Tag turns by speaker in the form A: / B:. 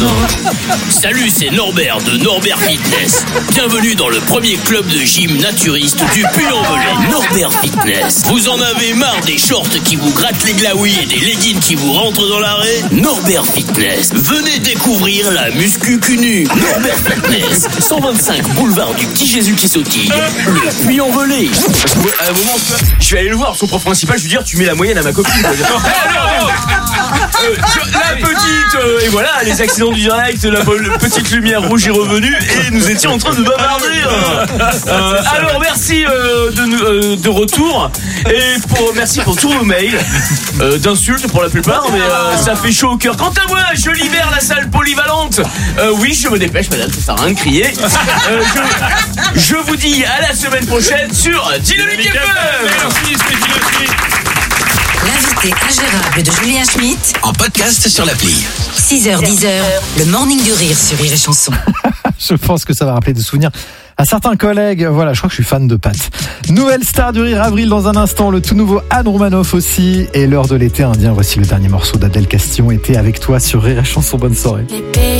A: maintenant. Salut, c'est Norbert de Norbert Fitness. Bienvenue dans le premier club de gym naturiste du Puy-en-Velay. Norbert Fitness. Vous en avez marre des shorts qui vous grattent les glaouis et des leggings qui vous rentrent dans l'arrêt? Norbert Fitness. Venez découvrir la muscu cul-nu. Norbert Fitness. 125 boulevard du Petit Jésus qui sautille. Le Puy-en-Velay.
B: À un moment, je vais aller le voir, son prof principal, je vais lui dire, tu mets la moyenne à ma copine. La petite, et voilà, les accidents du direct, la petite lumière rouge est revenue et nous étions en train de bavarder. Alors merci de retour et merci pour tous vos mails d'insultes pour la plupart, mais ça fait chaud au cœur. Quant à moi, je libère la salle polyvalente. Oui, je me dépêche, madame, ça sert à rien de crier. Je vous dis à la semaine prochaine sur Dynamique FM.
C: L'invité ingérable de Julien Schmitt
A: En podcast sur l'appli.
C: 6h-10h, le morning du rire sur Rire et Chanson.
D: Je pense que ça va rappeler des souvenirs à certains collègues. Voilà, je crois que je suis fan de pâtes. Nouvelle star du rire, Avril dans un instant, le tout nouveau Anne Romanoff aussi. Et l'heure de l'été indien, voici le dernier morceau d'Adèle Castillon, Été avec toi sur Rire et Chanson. Bonne soirée.